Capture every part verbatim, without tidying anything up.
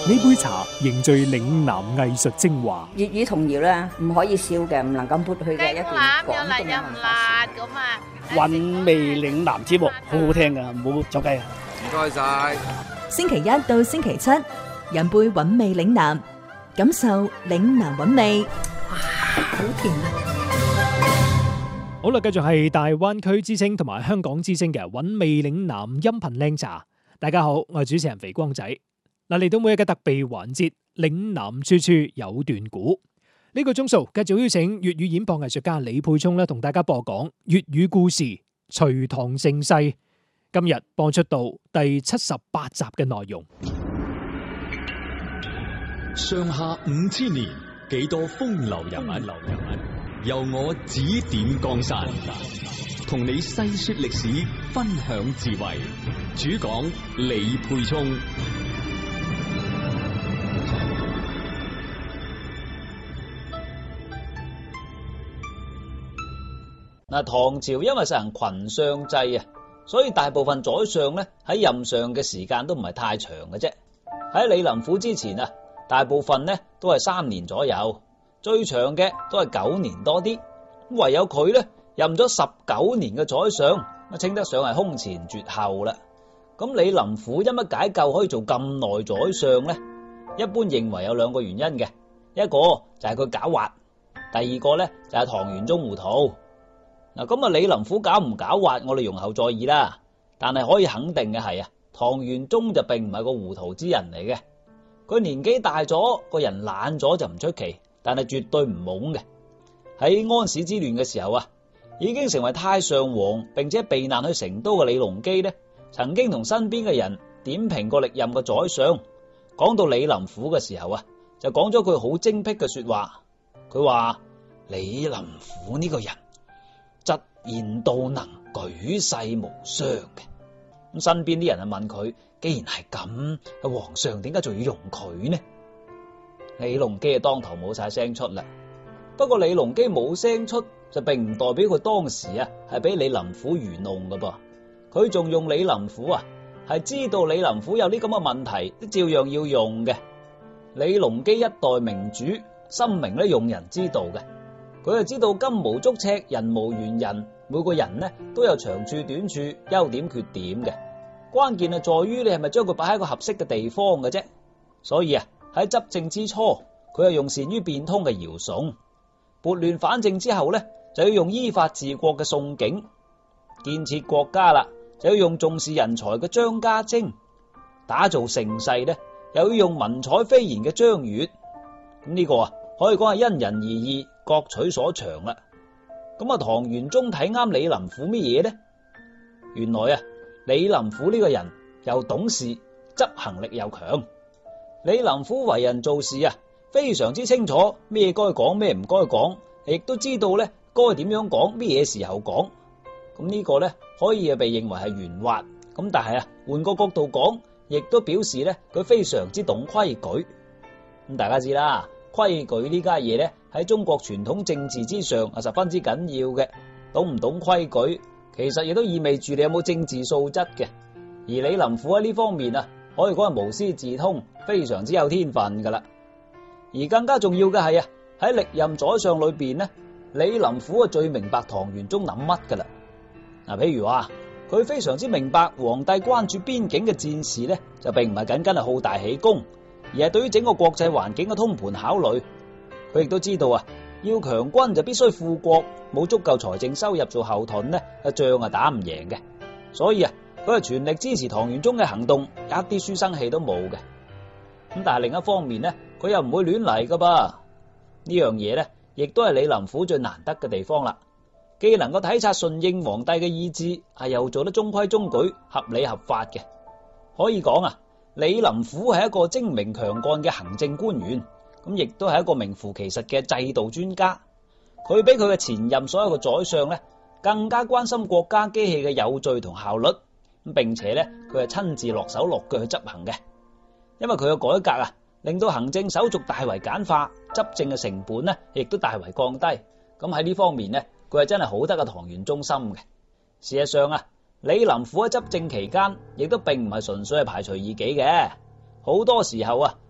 呢杯茶凝聚嶺南藝術精華。 粵語童謠咧，唔可以少嘅，唔能夠抹去嘅一段廣東嘅文化史。 咁啊！ 韻味嶺南節目好好聽噶，唔好走雞啊！ 唔該晒。 星期一到星期七，飲杯韻味嶺南，感受嶺南韻味。 哇，好甜啊！ 好啦，繼續係大灣區之聲同埋香港之聲嘅韻味嶺南音頻靚茶。大家好，我係主持人肥光仔。嗱，嚟到每日嘅特備環節，嶺南處處有段古。呢個鐘數繼續邀請粵語演播藝術家李沛聰咧，同大家播講粵語故事《隋唐盛世》。今日播出到第七十八集嘅內容。 上下五千年，幾多風流人物，由我指點江山，同你細說歷史，分享智慧。主講李沛聰。 嗱，唐朝因為實行群相制啊，所以大部分宰相咧喺任上嘅時間都唔係太長嘅啫。喺李林甫之前啊，大部分咧都係三年左右，最長嘅都係九年多啲。唯有佢咧任咗十九年嘅宰相，稱得上係空前絕後啦。咁李林甫因乜解救可以做咁耐宰相咧？一般認為有兩個原因嘅，一個就係佢狡猾，第二個咧就係唐玄宗糊塗。嗱，咁啊，李林甫狡唔狡猾，我哋容後再議啦。但係可以肯定嘅係啊，唐玄宗就並唔係個糊塗之人嚟嘅。佢年紀大咗，個人懶咗就唔出奇，但係絕對唔懵嘅。喺安史之亂嘅時候啊，已經成為太上皇並且避難去成都嘅李隆基呢，曾經同身邊嘅人點評過歷任嘅宰相。講到李林甫嘅時候啊，就講咗句好精闢嘅說話。佢話李林甫呢個人，質言道能，舉世無雙嘅。咁身邊啲人啊問佢，既然係咁，皇上點解仲要用佢呢？李隆基啊當頭冇晒聲出啦。不過李隆基冇聲出，就並唔代表佢當時啊係俾李林甫愚弄噶噃。佢仲用李林甫啊，係知道李林甫有啲咁嘅問題，都照樣要用嘅。李隆基一代明主，深明咧用人之道嘅。佢就知道金無足赤，人無完人，每個人呢都有長處短處、優點缺點嘅。關鍵係在於你係咪將佢擺喺一個合適嘅地方嘅啫。所以啊，喺執政之初，佢係用善於變通嘅姚崇；撥亂反正之後呢，就要用依法治國嘅宋璟；建設國家啦，就要用重視人才嘅張家晶；打造盛世呢，又要用文采斐然嘅張悅。咁呢個啊，可以講係因人而異，各取所長啦。咁啊，唐玄宗睇啱李林甫乜嘢呢？原來啊，李林甫呢個人又懂事，執行力又強。李林甫為人做事啊，非常之清楚咩該講咩唔該講，亦都知道咧該點樣講，咩嘢時候講。咁呢個咧可以被認為係圓滑。咁但係啊，換個角度講，亦都表示咧佢非常之懂規矩。咁大家知啦，規矩呢家嘢咧喺中國傳統政治之上係十分之緊要嘅。懂唔懂規矩，其實亦都意味住你有冇政治素質嘅。而李林甫喺呢方面啊，可以講係無師自通，非常之有天分噶啦。而更加重要嘅係啊，喺歷任宰相裏邊呢，李林甫啊最明白唐玄宗諗乜噶啦。嗱，譬如話佢非常之明白皇帝關注邊境嘅戰事呢，就並唔係僅僅係好大喜功，而係對於整個國際環境嘅通盤考慮。佢亦都知道啊，要強軍就必須富國，冇足夠財政收入做後盾呢，啊仗啊打唔贏嘅。所以啊，佢係全力支持唐玄宗嘅行動，一啲書生氣都冇嘅。咁但係另一方面呢，佢又唔會亂嚟噶噃。呢樣嘢呢，亦都係李林甫最難得嘅地方啦。既能夠體察順應皇帝嘅意志，係又做得中規中矩、合理合法嘅。可以講啊，李林甫係一個精明強幹嘅行政官員，咁亦都係一個名副其實嘅制度專家。佢比佢嘅前任所有嘅宰相呢，更加關心國家機器嘅有序同效率，咁並且呢，佢係親自落手落腳去執行嘅。因為佢嘅改革啊，令到行政手續大為簡化，執政嘅成本呢亦都大為降低。咁喺呢方面呢，佢係真係好得個唐玄宗心嘅。事實上啊，李林甫喺執政期間，亦都並唔係純粹係排除異己嘅。好多時候啊，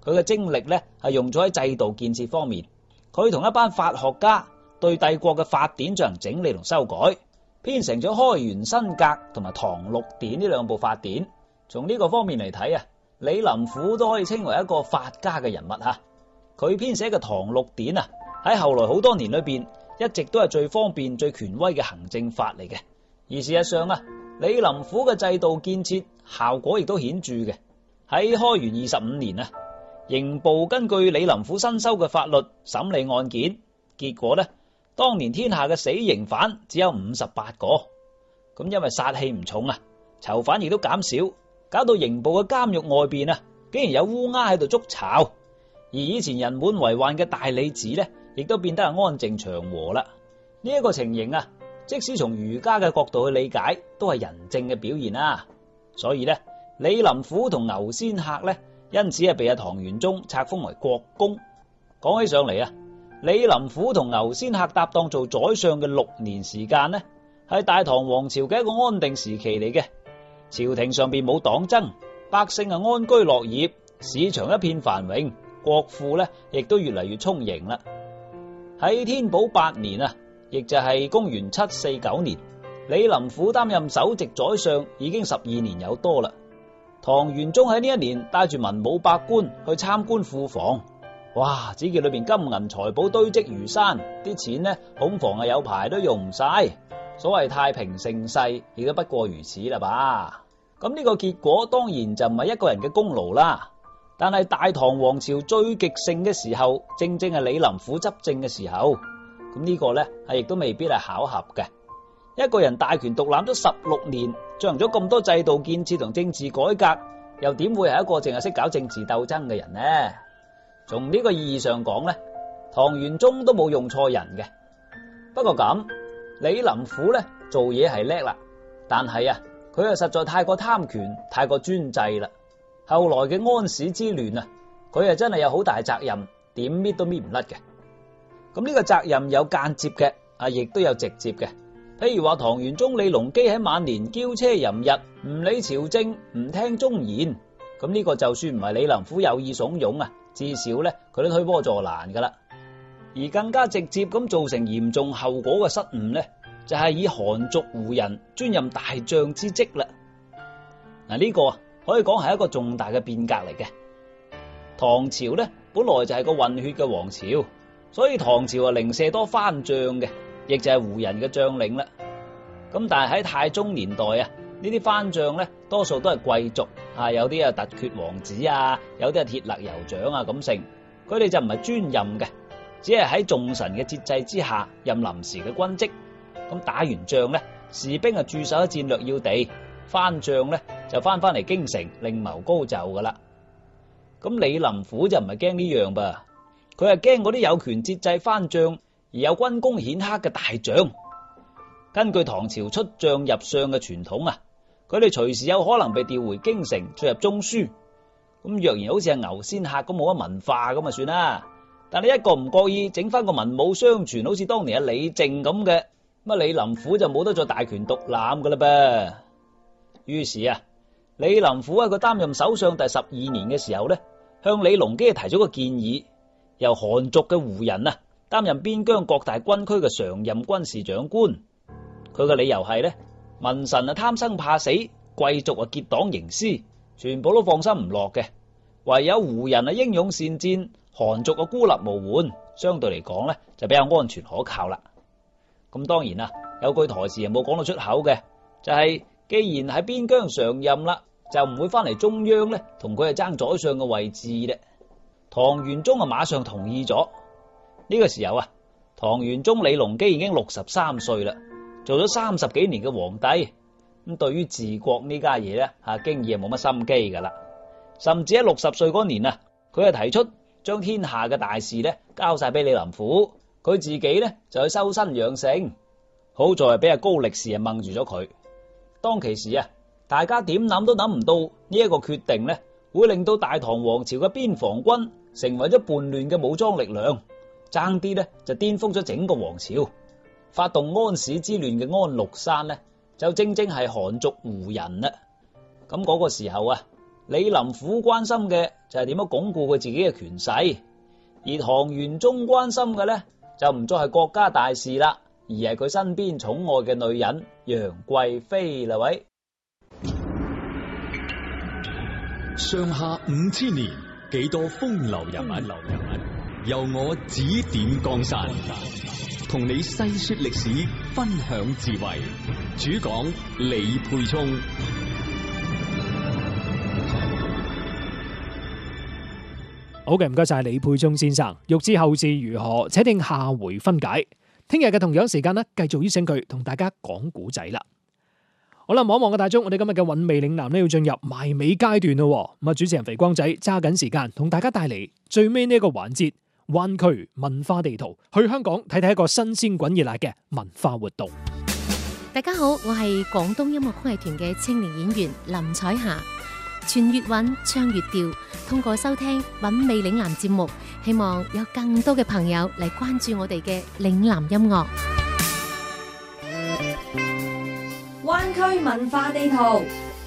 佢嘅精力咧係用咗喺制度建設方面。佢同一班法學家對帝國嘅法典進行整理同修改，編成咗開元新格同埋唐六典呢兩部法典。從呢個方面嚟睇啊，李林甫都可以稱為一個法家嘅人物吓。佢編寫嘅唐六典啊，喺後來好多年裏邊一直都係最方便、最權威嘅行政法嚟嘅。而事實上啊，李林甫嘅制度建設效果亦都顯著嘅。喺開元二十五年啊，刑部根據李林甫新修嘅法律審理案件，結果呢，當年天下嘅死刑犯只有五十八個。咁因為殺氣唔重啊，囚犯亦都減少，搞到刑部嘅監獄外邊啊，竟然有烏鴉喺度築巢。而以前人滿為患嘅大理寺呢，亦都變得係安靜祥和啦。呢、這、一個情形啊，即使從儒家嘅角度去理解，都係仁政嘅表現啦。所以呢，李林甫同牛仙客呢，因此係被阿唐玄宗冊封為國公。講起上嚟啊，李林甫同牛仙客搭檔做宰相嘅六年時間呢，係大唐王朝嘅一個安定時期嚟嘅。朝廷上邊冇黨爭，百姓啊安居樂業，市場一片繁榮，國庫呢亦都越嚟越充盈啦。喺天寶八年啊，亦就係公元七四九年，李林甫擔任首席宰相已經十二年有多啦。唐玄宗喺呢一年帶住文武百官去參觀庫房，哇！只見裏邊金銀財寶堆積如山，啲錢呢恐防係有排都用唔晒。所謂太平盛世，亦都不過如此啦吧。咁呢個結果當然就唔係一個人嘅功勞啦。但係大唐王朝最極盛嘅時候，正正係李林甫執政嘅時候。咁呢個呢係亦都未必係巧合嘅。一個人大權獨攬咗十六年，進行咗咁多制度建設同政治改革，又點會係一個淨係識搞政治鬥爭嘅人呢？從呢個意義上講呢，唐玄宗都冇用錯人嘅。不過咁，李林甫呢做嘢係叻啦，但係啊，佢又實在太過貪權，太過專制啦。後來嘅安史之亂啊，佢啊真係有好大責任，點搣都搣唔甩嘅。咁呢個責任有間接嘅，啊亦都有直接嘅。譬如話唐玄宗李隆基喺晚年驕奢淫逸，唔理朝政，唔聽忠言。咁呢個就算唔係李林甫有意慫恿啊，至少咧佢都推波助瀾噶啦。而更加直接咁造成嚴重後果嘅失誤咧，就係以韓族胡人專任大將之職啦。嗱，呢個啊可以講係一個重大嘅變革嚟嘅。唐朝咧本來就係個混血嘅王朝，所以唐朝啊零舍多番將嘅，亦就係胡人嘅將領啦。咁但係喺太宗年代啊，呢啲番將咧多數都係貴族啊，有啲啊突厥王子啊，有啲係鐵勒酋長啊咁成。佢哋就唔係專任嘅，只係喺眾臣嘅節制之下任臨時嘅軍職。咁打完仗咧，士兵啊駐守喺戰略要地，番將咧就翻翻嚟京城另謀高就噶啦。咁李林甫就唔係驚呢樣噃，佢係驚嗰啲有權節制番將而有軍功顯赫嘅大將。根據唐朝出將入相嘅傳統啊，佢哋隨時有可能被調回京城進入中書。咁若然好似係牛仙客咁冇乜文化咁啊算啦，但係一個唔覺意整翻個文武雙全，好似當年阿李靖咁嘅，乜李林甫就冇得再大權獨攬噶啦噃。於是啊，李林甫喺佢擔任首相第十二年嘅時候咧，向李隆基提咗個建議，由韓族嘅胡人啊擔任邊疆各大軍區嘅常任軍事長官。佢嘅理由係咧，民臣啊貪生怕死，貴族啊結黨營私，全部都放心唔落嘅，唯有胡人啊英勇善戰，韓族啊孤立無援，相對嚟講咧就比較安全可靠啦。咁當然啦，有句台詞係冇講到出口嘅，就係、是、既然喺邊疆常任啦，就唔會翻嚟中央咧同佢係爭宰相嘅位置咧。唐玄宗啊馬上同意咗。呢、這個時候啊，唐玄宗李隆基已經六十三歲啦，做咗三十幾年嘅皇帝。咁對於治國呢家嘢咧，吓經已係冇乜心機噶啦。甚至喺六十歲嗰年啊，佢係提出將天下嘅大事咧交晒俾李林甫，佢自己咧就去修身養性。好在係俾阿高力士啊掹住咗佢。當其時啊，大家點諗都諗唔到呢一個決定咧，會令到大唐王朝嘅邊防軍成為咗叛亂嘅武裝力量，爭啲咧就顛覆咗整個王朝。發動安史之亂嘅安祿山咧，就正正係韓族胡人啦。咁嗰個時候啊， 李林甫關心嘅就係點樣鞏固佢自己嘅權勢，而唐玄宗關心嘅呢，就唔再係國家大事啦，而係佢身邊寵愛嘅女人楊貴妃啦。喂， 上下五千年，幾多風流人物，流人物由我指點江山，同你細說歷史，分享智慧。主講李沛聰。 好嘅，唔該晒李沛聰先生。欲知後事如何，且聽下回分解。聽日嘅同樣時間呢，繼續邀請佢同大家講古仔啦。好啦，望一望個大鐘，我哋今日嘅韻味嶺南呢要進入埋尾階段咯。咁啊，主持人肥光仔揸緊時間同大家帶嚟最尾呢一個環節——灣區文化地圖，去香港睇睇一個新鮮滾熱辣嘅文化活動。 大家好，我係廣東音樂曲藝團嘅青年演員林彩霞。傳粵韻，唱粵調，通過收聽韻味嶺南節目，希望有更多嘅朋友嚟關注我哋嘅嶺南音樂。 灣區文化地圖。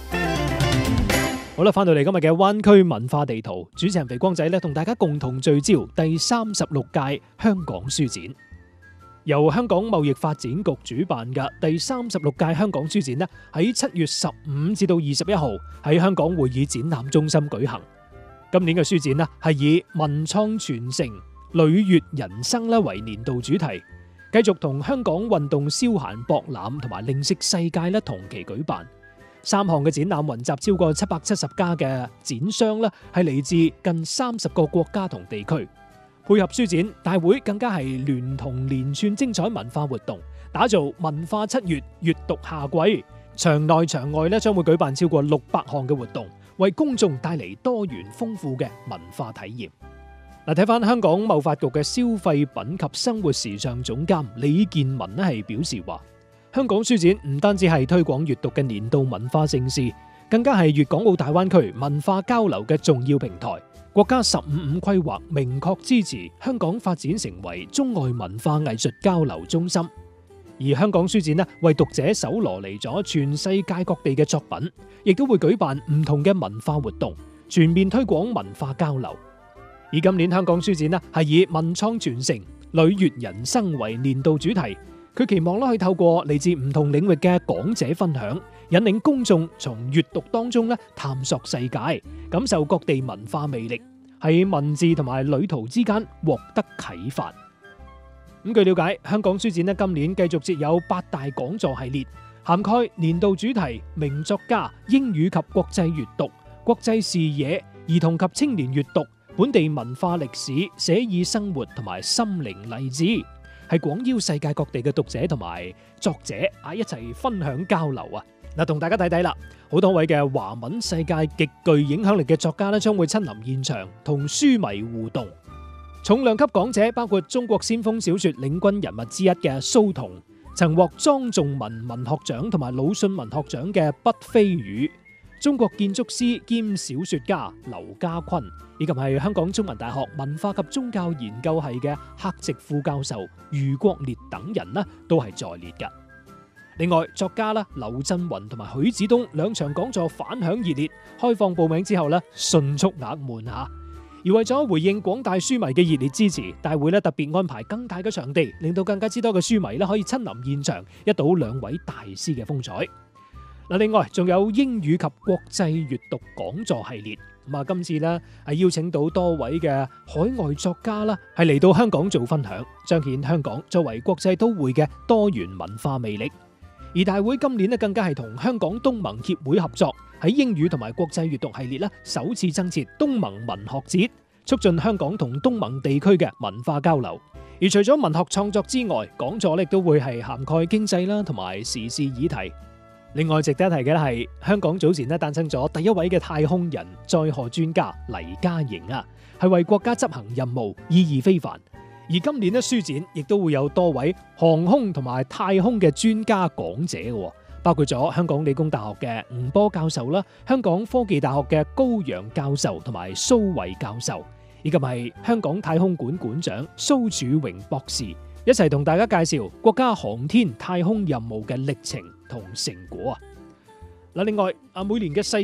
好啦，翻到嚟今日嘅灣區文化地圖，主持人肥光仔咧同大家共同聚焦第三十六屆香港書展。由香港貿易發展局主辦嘅第三十六屆香港書展呢，喺七月十五至到二十一號喺香港會議展覽中心舉行。今年嘅書展呢，係以文創傳承、旅悅人生咧為年度主題，繼續同香港運動消閒博覽同埋零食世界咧同期舉辦。三項嘅展覽雲集超過七百七十家嘅展商咧，係嚟自近三十個國家同地區。配合書展，大會更加係聯同連串精彩文化活動，打造文化七月閱讀夏季。場內場外咧將會舉辦超過六百項嘅活動，為公眾帶嚟多元豐富嘅文化體驗。嗱，睇翻香港貿發局嘅消費品及生活時尚總監李建文咧係表示話，香港書展唔單止係推廣閱讀嘅年度文化盛事，更加係粵港澳大灣區文化交流嘅重要平台。國家十五五規劃明確支持香港發展成為中外文化藝術交流中心，而香港書展呢，為讀者搜羅嚟咗全世界各地嘅作品，亦都會舉辦唔同嘅文化活動，全面推廣文化交流。而今年香港書展呢，係以文創傳承、旅悅人生為年度主題，佢期望咧可以透過嚟自唔同領域嘅講者分享，引領公眾從閱讀當中咧探索世界，感受各地文化魅力，喺文字同埋旅途之間獲得啟發。咁據了解，香港書展咧今年繼續設有八大講座系列，涵蓋年度主題、名作家、英語及國際閱讀、國際視野、兒童及青年閱讀、本地文化歷史、寫意生活同埋心靈勵志，係廣邀世界各地嘅讀者同埋作者啊一齊分享交流啊！嗱，同大家睇睇啦，好多位嘅華文世界極具影響力嘅作家咧，將會親臨現場同書迷互動。重量級講者包括中國先鋒小說領軍人物之一嘅蘇童，曾獲莊仲文文學獎同埋魯迅文學獎嘅畢飛宇，中國建築師兼小說家劉家坤，以及係香港中文大學文化及宗教研究系嘅客席副教授余國烈等人呢，都係在列嘅。另外，作家啦劉震雲同埋許子東兩場講座反響熱烈，開放報名之後呢，迅速額滿吓。而為咗回應廣大書迷嘅熱烈支持，大會咧特別安排更大嘅場地，令到更加之多嘅書迷咧可以親臨現場，一睹兩位大師嘅風采。嗱，另外仲有英語及國際閱讀講座系列，咁啊，今次咧係邀請到多位嘅海外作家啦，係嚟到香港做分享，彰顯香港作為國際都會嘅多元文化魅力。而大會今年咧更加係同香港東盟協會合作，喺英語同埋國際閱讀系列咧首次增設東盟文學節，促進香港同東盟地區嘅文化交流。而除咗文學創作之外，講座亦都會係涵蓋經濟啦同埋時事議題。另外值得一提嘅係，香港早前咧誕生咗第一位嘅太空人載荷專家黎嘉瑩啊，係為國家執行任務，意義非凡。而今年咧書展亦都會有多位航空同埋太空嘅專家講者嘅，包括咗香港理工大學嘅吳波教授啦，香港科技大學嘅高陽教授同埋蘇慧教授，以及係香港太空館館長蘇柱榮博士，一齊同大家介紹國家航天太空任務嘅歷程同成果啊！嗱，另外啊，每年嘅世